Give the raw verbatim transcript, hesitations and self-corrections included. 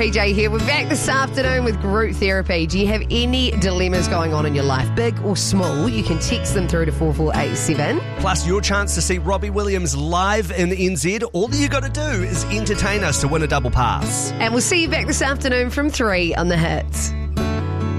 P J here. We're back this afternoon with group therapy. Do you have any dilemmas going on in your life, big or small? You can text them through to four four eight seven. Plus, your chance to see Robbie Williams live in N Z. All that you got to do is entertain us to win a double pass. And we'll see you back this afternoon from three on The Hits.